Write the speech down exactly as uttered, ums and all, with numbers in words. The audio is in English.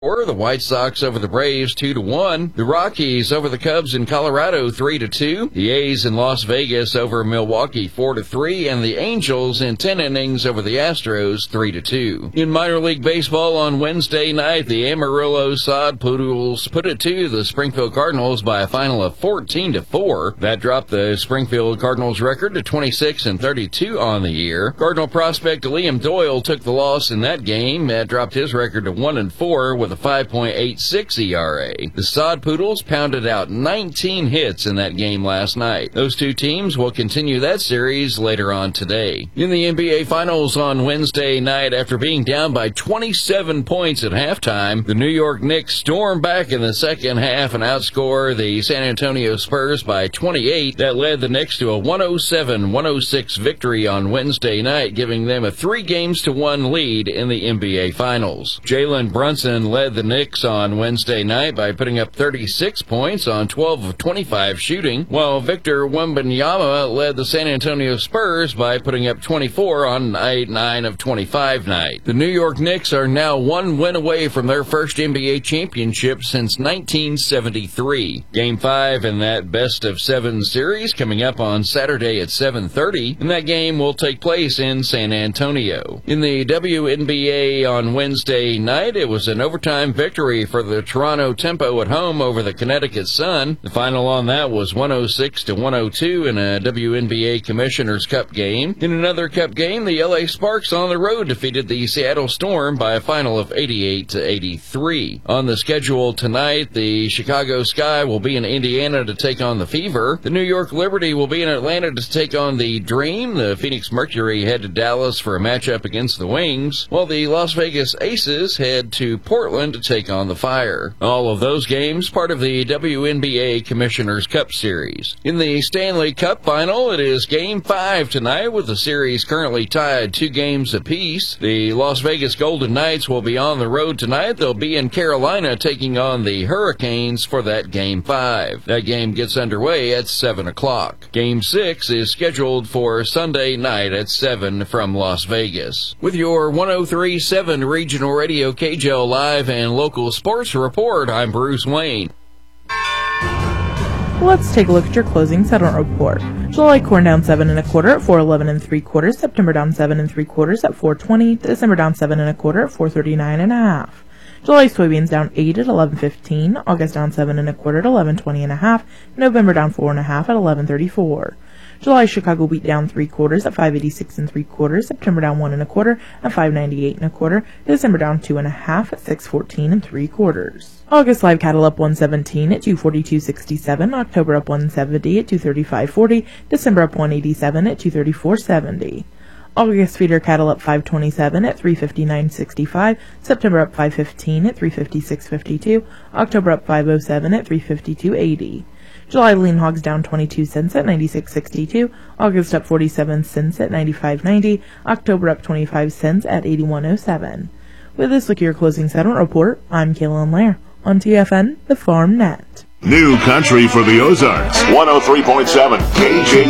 The White Sox over the Braves two to one. The Rockies over the Cubs in Colorado three to two. The A's in Las Vegas over Milwaukee four to three, and the Angels in ten innings over the Astros three to two. In minor league baseball on Wednesday night, the Amarillo Sod Poodles put it to the Springfield Cardinals by a final of fourteen to four. That dropped the Springfield Cardinals record to twenty-six and thirty-two on the year. Cardinal prospect Liam Doyle took the loss in that game. That dropped his record to one and four with a five point eight six E R A. The Sod Poodles pounded out nineteen hits in that game last night. Those two teams will continue that series later on today. In the N B A Finals on Wednesday night, after being down by twenty-seven points at halftime, the New York Knicks stormed back in the second half and outscored the San Antonio Spurs by twenty-eight. That led the Knicks to a one oh seven one oh six victory on Wednesday night, giving them a three games to one lead in the N B A Finals. Jalen Brunson led the Knicks on Wednesday night by putting up thirty-six points on twelve of twenty-five shooting, while Victor Wembanyama led the San Antonio Spurs by putting up twenty-four on a nine of twenty-five night. The New York Knicks are now one win away from their first N B A championship since nineteen seventy-three. Game five in that best of seven series coming up on Saturday at seven thirty, and that game will take place in San Antonio. In the W N B A on Wednesday night, it was an overtime victory for the Toronto Tempo at home over the Connecticut Sun. The final on that was one oh six to one oh two in a W N B A Commissioner's Cup game. In another Cup game, the L A Sparks on the road defeated the Seattle Storm by a final of eighty-eight to eighty-three. On the schedule tonight, the Chicago Sky will be in Indiana to take on the Fever. The New York Liberty will be in Atlanta to take on the Dream. The Phoenix Mercury head to Dallas for a matchup against the Wings, while the Las Vegas Aces head to Portland to take on the Fire. All of those games part of the W N B A Commissioner's Cup Series. In the Stanley Cup Final, it is Game five tonight with the series currently tied two games apiece. The Las Vegas Golden Knights will be on the road tonight. They'll be in Carolina taking on the Hurricanes for that Game five. That game gets underway at seven o'clock. Game six is scheduled for Sunday night at seven from Las Vegas. With your one oh three point seven Regional Radio K J L Live and Local Sports Report, I'm Bruce Wayne. Let's take a look at your closing settlement report. July corn down seven and a quarter at four eleven and three quarters. September down seven and three quarters at four twenty. December down seven and a quarter at four thirty nine and a half. July soybeans down eight at eleven fifteen. August down seven and a quarter at eleven twenty and a half. November down four and a half at eleven thirty four. July Chicago wheat down three quarters at five eighty six and three quarters. September down one and a quarter at five ninety eight and a quarter. December down two and a half at six fourteen and three quarters. August live cattle up one seventeen at two forty two sixty seven. October up one seventy at two thirty five forty. December up one eighty seven at two thirty four seventy. August feeder cattle up five twenty seven at three fifty nine sixty five. September up five fifteen at three fifty six fifty two. October up five oh seven at three fifty two eighty. July lean hogs down twenty-two cents at ninety-six sixty-two. August up forty-seven cents at ninety-five ninety. October up twenty-five cents at eighty-one oh seven. With this look at your closing settlement report, I'm Kaylin Lair on T F N, the Farm Net. New country for the Ozarks. one oh three point seven K J